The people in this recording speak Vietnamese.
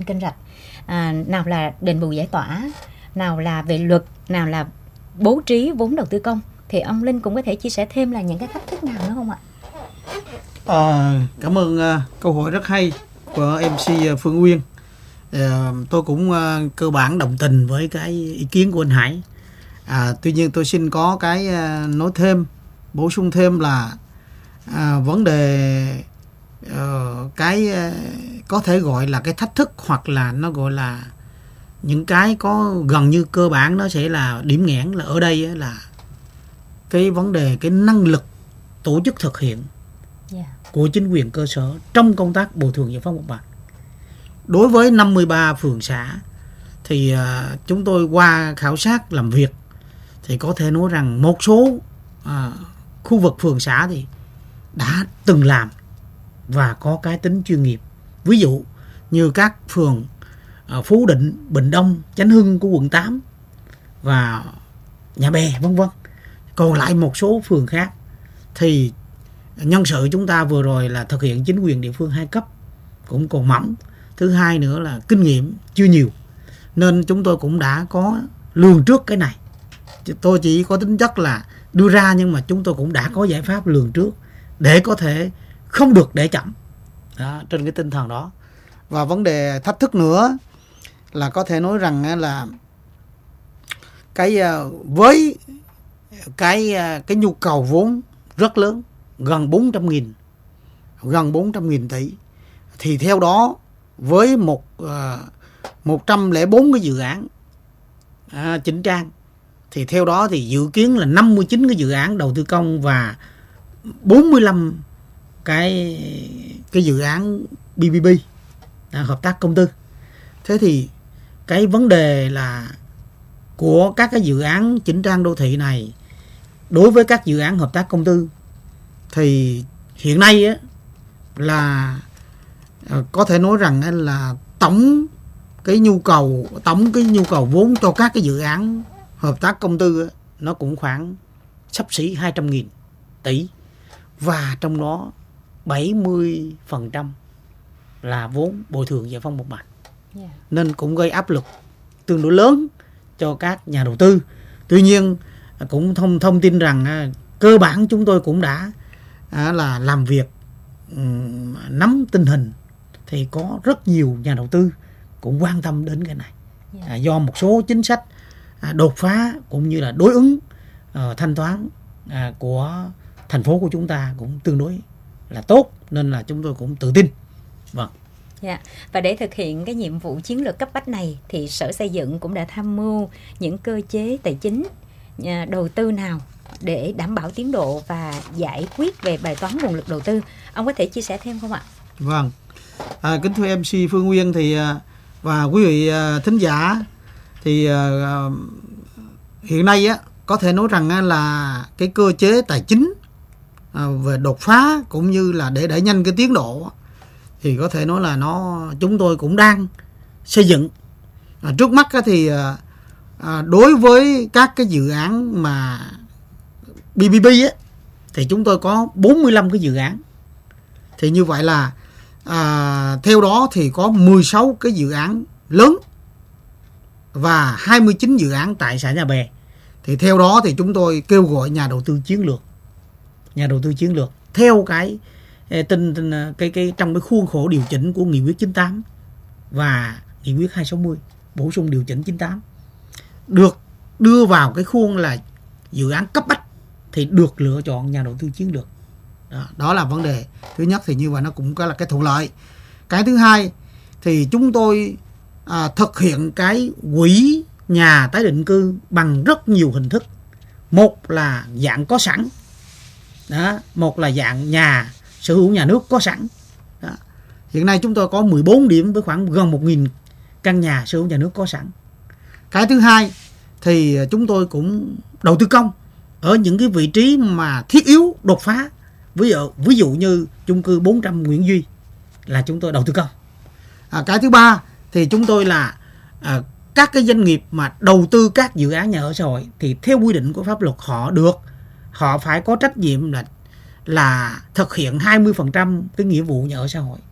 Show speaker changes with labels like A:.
A: kênh rạch, nào là đền bù giải tỏa, nào là về luật, nào là bố trí vốn đầu tư công, thì ông Linh cũng có thể chia sẻ thêm là những cái thách thức nào nữa không ạ?
B: Cảm ơn câu hỏi rất hay của MC Phương Uyên. Tôi cũng cơ bản đồng tình với cái ý kiến của anh Hải. Tuy nhiên tôi xin có cái nói thêm, bổ sung thêm là vấn đề có thể gọi là cái thách thức, hoặc là nó gọi là những cái có gần như cơ bản, nó sẽ là điểm nghẽn là ở đây là cái vấn đề cái năng lực tổ chức thực hiện của chính quyền cơ sở trong công tác bồi thường giải phóng mặt bằng. Đối với 53 phường xã thì chúng tôi qua khảo sát làm việc thì có thể nói rằng một số khu vực phường xã thì đã từng làm và có cái tính chuyên nghiệp. Ví dụ như các phường Phú Định, Bình Đông, Chánh Hưng của quận 8 và Nhà Bè vân vân. Còn lại một số phường khác thì nhân sự chúng ta vừa rồi là thực hiện chính quyền địa phương 2 cấp cũng còn mỏng. Thứ hai nữa là kinh nghiệm chưa nhiều, nên chúng tôi cũng đã có lường trước cái này. Tôi chỉ có tính chất là đưa ra, nhưng mà chúng tôi cũng đã có giải pháp lường trước để có thể không được để chậm đó, trên cái tinh thần đó. Và vấn đề thách thức nữa là có thể nói rằng là với cái nhu cầu vốn rất lớn, gần 400.000 tỷ, thì theo đó với 104 cái dự án chỉnh trang, thì theo đó thì dự kiến là 59 cái dự án đầu tư công và 45 cái dự án PPP, hợp tác công tư. Thế thì cái vấn đề là của các cái dự án chỉnh trang đô thị này đối với các dự án hợp tác công tư thì hiện nay là có thể nói rằng là tổng cái nhu cầu vốn cho các cái dự án hợp tác công tư nó cũng khoảng xấp xỉ 200.000 tỷ, và trong đó 70% là vốn bồi thường giải phóng mặt bằng. Nên cũng gây áp lực tương đối lớn cho các nhà đầu tư. Tuy nhiên cũng thông tin rằng cơ bản chúng tôi cũng đã là làm việc nắm tình hình, thì có rất nhiều nhà đầu tư cũng quan tâm đến cái này. Do một số chính sách đột phá cũng như là đối ứng thanh toán của thành phố của chúng ta cũng tương đối là tốt, nên là chúng tôi cũng tự tin. Vâng.
A: Và để thực hiện cái nhiệm vụ chiến lược cấp bách này thì Sở Xây dựng cũng đã tham mưu những cơ chế tài chính đầu tư nào để đảm bảo tiến độ và giải quyết về bài toán nguồn lực đầu tư. Ông có thể chia sẻ thêm không ạ?
B: Vâng. Kính thưa MC Phương Uyên thì và quý vị thính giả, thì hiện nay có thể nói rằng là cái cơ chế tài chính về đột phá cũng như là để đẩy nhanh cái tiến độ thì có thể nói là chúng tôi cũng đang xây dựng. Trước mắt thì đối với các cái dự án mà PPP thì chúng tôi có 45 cái dự án. Thì như vậy là theo đó thì có 16 cái dự án lớn và 29 dự án tại xã Nhà Bè. Thì theo đó thì chúng tôi kêu gọi nhà đầu tư chiến lược theo cái trong cái khuôn khổ điều chỉnh của nghị quyết 98 và nghị quyết 260 bổ sung điều chỉnh 98, được đưa vào cái khuôn là dự án cấp bách thì được lựa chọn nhà đầu tư chiến lược. Đó là vấn đề thứ nhất, thì như vậy nó cũng có là cái thuận lợi. Cái thứ hai thì chúng tôi thực hiện cái quỹ nhà tái định cư bằng rất nhiều hình thức. Một là dạng có sẵn, một là dạng nhà sở hữu nhà nước có sẵn. Hiện nay chúng tôi có 14 điểm với khoảng gần 1.000 căn nhà sở hữu nhà nước có sẵn. Cái thứ hai thì chúng tôi cũng đầu tư công ở những cái vị trí mà thiết yếu đột phá. Ví dụ như chung cư 400 Nguyễn Duy là chúng tôi đầu tư công. Cái thứ ba thì chúng tôi là các cái doanh nghiệp mà đầu tư các dự án nhà ở xã hội thì theo quy định của pháp luật họ phải có trách nhiệm là thực hiện 20% cái nghĩa vụ nhà ở xã hội.